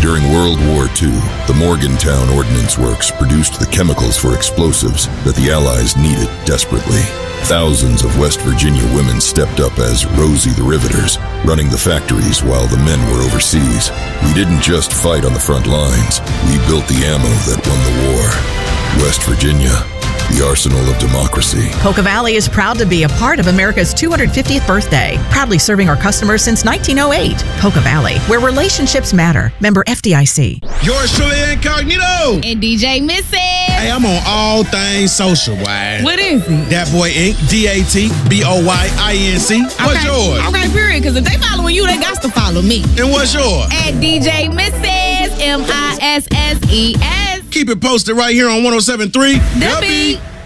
During World War II, the Morgantown Ordnance Works produced the chemicals for explosives that the Allies needed desperately. Thousands of West Virginia women stepped up as Rosie the Riveters, running the factories while the men were overseas. We didn't just fight on the front lines, we built the ammo that won the war. West Virginia, the arsenal of democracy. Polka Valley is proud to be a part of America's 250th birthday, proudly serving our customers since 1908. Polka Valley, where relationships matter. Member FDIC. Yours truly, Incognito. And DJ Missy. Hey, I'm on all things social, why? What is it? Dat Boy Inc. DATBOYINC. What's yours? Okay, period. Because if they following you, they got to follow me. And what's yours? At DJ Misses, MISSES. Keep it posted right here on 107.3 The Beat.